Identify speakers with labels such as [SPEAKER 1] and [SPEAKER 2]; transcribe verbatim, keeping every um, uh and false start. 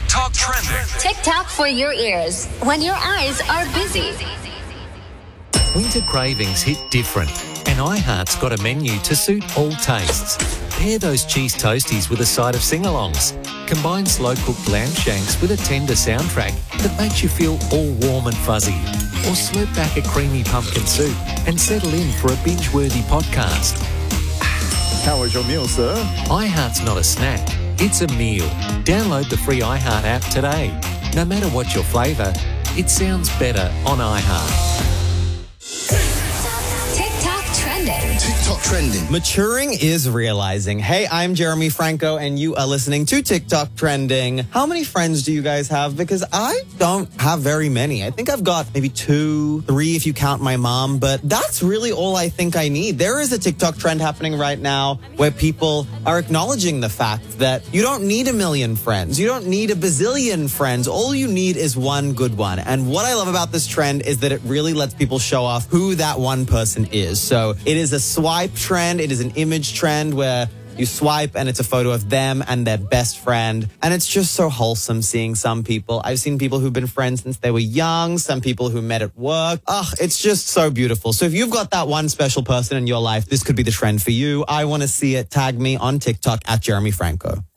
[SPEAKER 1] TikTok trending.
[SPEAKER 2] TikTok for your ears when your eyes are busy.
[SPEAKER 3] Winter cravings hit different, and iHeart's got a menu to suit all tastes. Pair those cheese toasties with a side of sing-alongs. Combine slow-cooked lamb shanks with a tender soundtrack that makes you feel all warm and fuzzy. Or slurp back a creamy pumpkin soup and settle in for a binge-worthy podcast.
[SPEAKER 4] How was your meal, sir?
[SPEAKER 3] iHeart's not a snack, it's a meal. Download the free iHeart app today. No matter what your flavour, it sounds better on iHeart.
[SPEAKER 2] TikTok trending.
[SPEAKER 5] TikTok trending.
[SPEAKER 6] Maturing is realizing. Hey, I'm Jeremy Franco, and you are listening to TikTok Trending. How many friends do you guys have? Because I don't have very many. I think I've got maybe two, three if you count my mom, but that's really all I think I need. There is a TikTok trend happening right now where people are acknowledging the fact that you don't need a million friends. You don't need a bazillion friends. All you need is one good one. And what I love about this trend is that it really lets people show off who that one person is. So it is a swipe trend. It is an image trend where you swipe and it's a photo of them and their best friend. And it's just so wholesome seeing some people. I've seen people who've been friends since they were young, some people who met at work. Ugh, it's just so beautiful. So if you've got that one special person in your life, this could be the trend for you. I want to see it. Tag me on TikTok at Jeremy Franco.